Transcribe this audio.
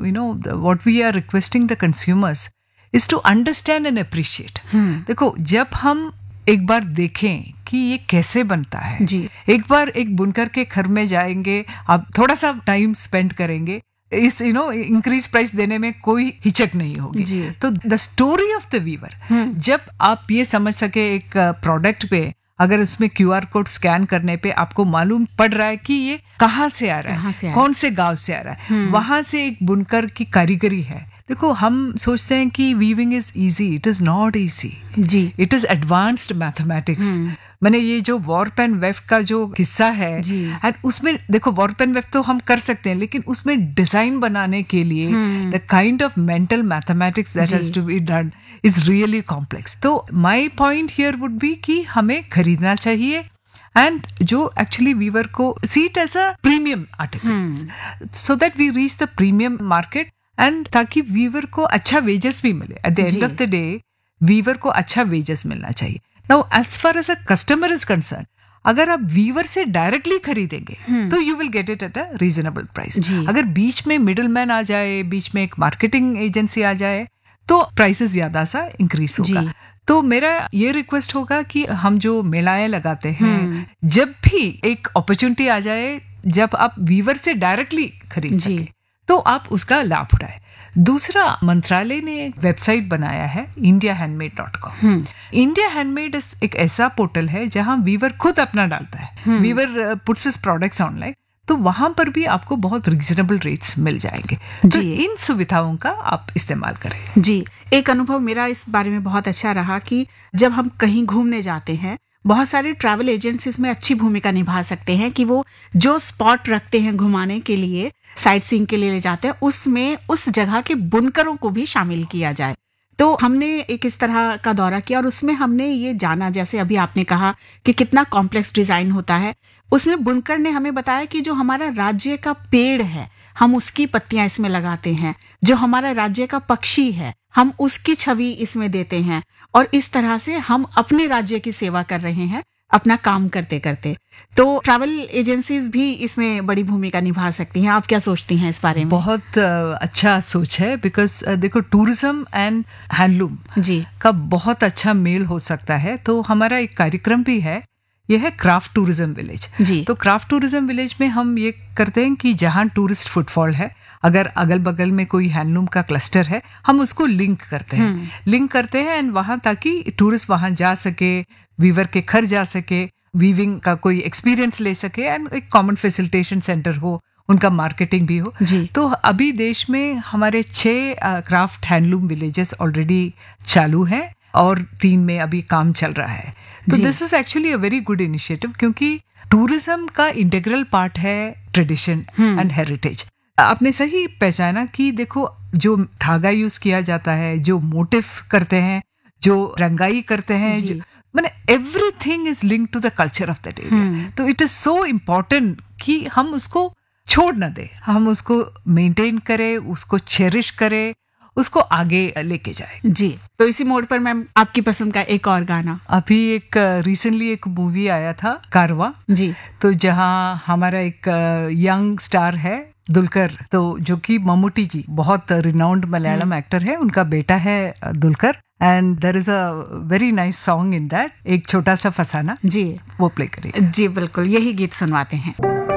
what we are requesting the consumers is to understand and appreciate. देखो, जब हम एक बार देखें कि ये कैसे बनता है जी, एक बार एक बुनकर के घर में जाएंगे, आप थोड़ा सा टाइम स्पेंड करेंगे, इस इंक्रीज प्राइस देने में कोई हिचक नहीं होगी जी। तो the story of the Weaver, जब आप ये समझ सके एक प्रोडक्ट पे अगर इसमें QR कोड स्कैन करने पे आपको मालूम पड़ रहा है कि ये कहाँ से आ रहा है, कौन से गांव से आ रहा है, वहां से एक बुनकर की कारीगरी है। देखो, हम सोचते हैं कि weaving is easy, it is not easy ji, it is advanced mathematics. मैंने ये जो वॉर्प एंड वेफ्ट का जो हिस्सा है, एंड उसमें देखो वॉर्प एंड वेफ्ट तो हम कर सकते हैं, लेकिन उसमें डिजाइन बनाने के लिए the kind of mental mathematics that has to be done is really complex. तो my point here would be कि हमें खरीदना चाहिए एंड जो एक्चुअली वीवर को see it as a premium article so that we reach the premium market, and ताकि Weaver को अच्छा वेजेस भी मिले। At the end of the day Weaver को अच्छा वेजेस मिलना चाहिए। Now as far as a customer is concern, अगर आप वीवर से डायरेक्टली खरीदेंगे तो you will get it at a reasonable price. अगर बीच में मिडिल मैन आ जाए, बीच में एक मार्केटिंग एजेंसी आ जाए, तो प्राइसेस ज्यादा सा इंक्रीज होगा। तो मेरा ये रिक्वेस्ट होगा कि हम जो मेलाएं लगाते हैं, जब भी एक अपॉर्चुनिटी आ जाए जब आप वीवर से डायरेक्टली खरीद सके, तो आप उसका लाभ उठाए। दूसरा, मंत्रालय ने एक वेबसाइट बनाया है indiahandmade.com। इंडिया हैंडमेड एक ऐसा पोर्टल है जहां वीवर खुद अपना डालता है, Weaver puts his products online, तो वहां पर भी आपको बहुत रीजनेबल रेट्स मिल जाएंगे। तो इन सुविधाओं का आप इस्तेमाल करें। जी, एक अनुभव मेरा इस बारे में बहुत अच्छा रहा कि जब हम कहीं घूमने जाते हैं, बहुत सारे ट्रैवल एजेंट्स इसमें अच्छी भूमिका निभा सकते हैं कि वो जो स्पॉट रखते हैं घुमाने के लिए, साइट सीइंग के लिए ले जाते हैं, उसमें उस जगह के बुनकरों को भी शामिल किया जाए। तो हमने एक इस तरह का दौरा किया और उसमें हमने ये जाना, जैसे अभी आपने कहा कि कितना कॉम्प्लेक्स डिजाइन होता है, उसमें बुनकर ने हमें बताया कि जो हमारा राज्य का पेड़ है हम उसकी पत्तियां इसमें लगाते हैं, जो हमारा राज्य का पक्षी है हम उसकी छवि इसमें देते हैं, और इस तरह से हम अपने राज्य की सेवा कर रहे हैं अपना काम करते करते। तो ट्रैवल एजेंसीज भी इसमें बड़ी भूमिका निभा सकती हैं। आप क्या सोचती हैं इस बारे में? बहुत अच्छा सोच है, बिकॉज देखो टूरिज्म एंड हैंडलूम जी का बहुत अच्छा मेल हो सकता है। तो हमारा एक कार्यक्रम भी है, यह है क्राफ्ट टूरिज्म विलेज जी। तो क्राफ्ट टूरिज्म विलेज में हम ये करते हैं कि जहां टूरिस्ट फुटफॉल है, अगर अगल बगल में कोई हैंडलूम का क्लस्टर है, हम उसको लिंक करते हैं एंड वहां, ताकि टूरिस्ट वहां जा सके, वीवर के घर जा सके, वीविंग का कोई एक्सपीरियंस ले सके, एंड एक कॉमन फैसिलिटेशन सेंटर हो, उनका मार्केटिंग भी हो जी। तो अभी देश में हमारे 6 क्राफ्ट हैंडलूम विलेजेस ऑलरेडी चालू हैं और 3 में अभी काम चल रहा है। तो this is actually a very good initiative, क्योंकि टूरिज्म का इंटीग्रल पार्ट है ट्रेडिशन एंड हेरिटेज। आपने सही पहचाना कि देखो, जो धागा यूज किया जाता है, जो मोटिफ करते हैं, जो रंगाई करते हैं, जो माने everything is linked to the culture of that area. तो इट इज सो इम्पोर्टेंट कि हम उसको छोड़ न दे, हम उसको मेंटेन करें, उसको चेरिश करें, उसको आगे लेके जाए। जी, तो इसी मोड पर मैम आपकी पसंद का एक और गाना। अभी एक रिसेंटली एक मूवी आया था कारवा जी, तो जहां हमारा एक यंग स्टार है दुलकर, तो जो कि मम्मूटी जी बहुत रिनाउंड मलयालम एक्टर है, उनका बेटा है Dulquer, and there is a very nice song in that, एक छोटा सा फसाना। जी, वो प्ले करिए। जी बिल्कुल, यही गीत सुनवाते हैं।